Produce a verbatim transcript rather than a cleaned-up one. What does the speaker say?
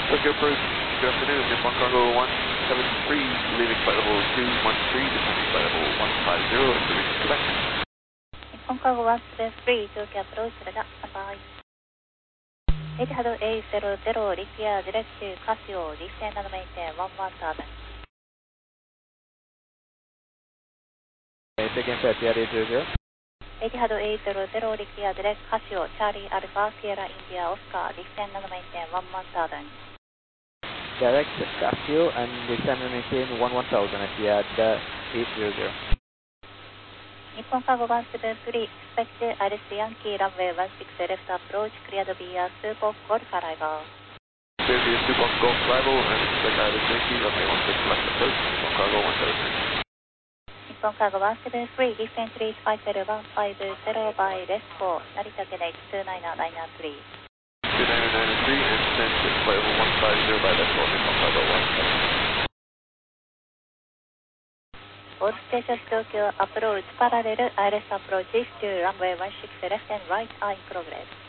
Tokyo Approach, good afternoon, Nippon Cargo one seven three, leaving flight level two one three, descending flight level one five zero, into reach Quebec. Nippon Cargo one seven three, Tokyo Approach, radar, standby. Etihad A zero zero, repair direct to Casio, descend and maintain one one thousand. Take in for Etihad A zero zero. Etihad A zero zero, repair direct Casio, Charlie Alpha, Sierra India, Oscar, descend and maintain one one thousand. Direct Casio and descend and maintain one one thousand at Etihad eight zero zero. Nippon Cargo one seven three, expect Alice Yankee runway one six left approach, cleared via Super Golf arrival. Clear via Super Golf arrival and expect Alice Yankee runway one six left approach, Nippon Cargo one seven three. Nippon Cargo one seven three, descent reach five zero one five zero by left four, Narita K H two nine nine three. two nine nine three and descend to flight level one five zero by left four, Nippon Cargo one seven three. All stations Tokyo approach parallel I L S approaches to runway one six left and right are in progress.